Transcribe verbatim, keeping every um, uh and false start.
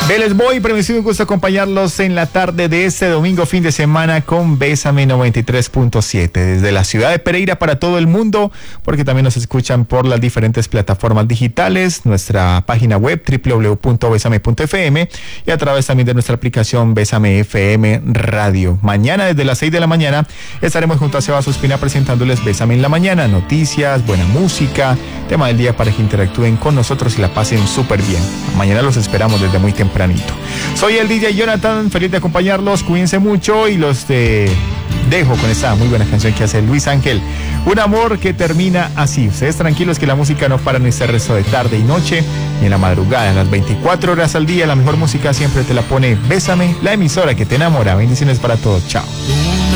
Vélez Boy, permitido un gusto acompañarlos en la tarde de este domingo fin de semana con Bésame noventa y tres punto siete desde la ciudad de Pereira para todo el mundo, porque también nos escuchan por las diferentes plataformas digitales, nuestra página web doble u doble u doble u punto besame punto efe eme y a través también de nuestra aplicación Bésame F M Radio. Mañana desde las seis de la mañana estaremos junto a Sebas Ospina presentándoles Bésame en la mañana, noticias, buena música, tema del día para que interactúen con nosotros y la pasen súper bien. Mañana los esperamos desde muy temprano. Soy el D J Jonathan, feliz de acompañarlos, cuídense mucho y los de... dejo con esta muy buena canción que hace Luis Ángel, Un amor que termina así. Ustedes tranquilos que la música no para en este resto de tarde y noche, ni en la madrugada, en las veinticuatro horas al día, la mejor música siempre te la pone Bésame, la emisora que te enamora. Bendiciones para todos, chao.